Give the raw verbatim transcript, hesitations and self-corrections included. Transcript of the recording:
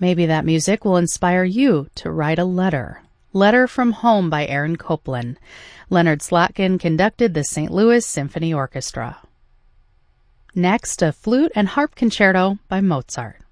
Maybe that music will inspire you to write a letter. Letter from Home by Aaron Copland. Leonard Slotkin conducted the Saint Louis Symphony Orchestra. Next, a flute and harp concerto by Mozart.